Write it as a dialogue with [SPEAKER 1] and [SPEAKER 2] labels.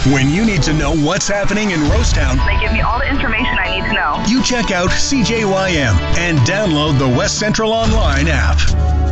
[SPEAKER 1] When you need to know what's happening in Rosetown,
[SPEAKER 2] They give me all the information I need to know.
[SPEAKER 1] you check out CJYM and download the West Central Online app.